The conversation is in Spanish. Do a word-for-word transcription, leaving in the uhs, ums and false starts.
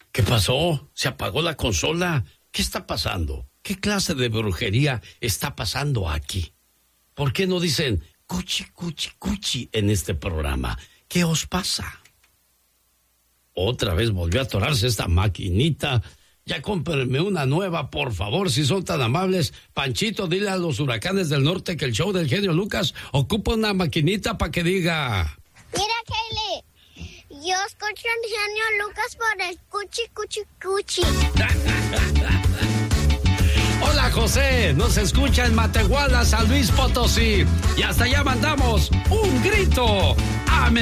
¿Qué pasó? ¿Se apagó la consola? ¿Qué está pasando? ¿Qué clase de brujería está pasando aquí? ¿Por qué no dicen cuchi, cuchi, cuchi en este programa? ¿Qué os pasa? Otra vez volvió a atorarse esta maquinita. Ya cómprenme una nueva, por favor, si son tan amables. Panchito, dile a los huracanes del norte que el show del genio Lucas ocupa una maquinita para que diga... Mira, Kelly, yo escucho al genio Lucas por el cuchi, cuchi, cuchi. Hola, José, nos escucha en Matehuala, San Luis Potosí. Y hasta allá mandamos un grito. ¡Amén!